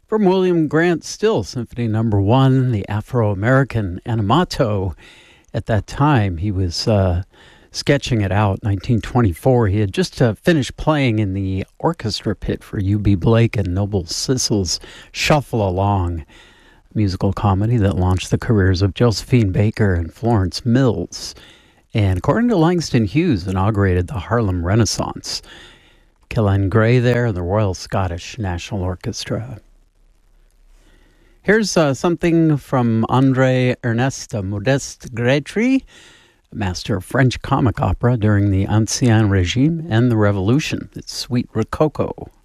From William Grant Still, Symphony Number 1, the Afro-American Animato. At that time, he was sketching it out, 1924. He had just finished playing in the orchestra pit for U.B. Blake and Noble Sissle's Shuffle Along, musical comedy that launched the careers of Josephine Baker and Florence Mills, and according to Langston Hughes, inaugurated the Harlem Renaissance. Killen Gray there and the Royal Scottish National Orchestra. Here's something from André Ernest Modeste Grétry, master of French comic opera during the Ancien Régime and the Revolution. It's Sweet Rococo.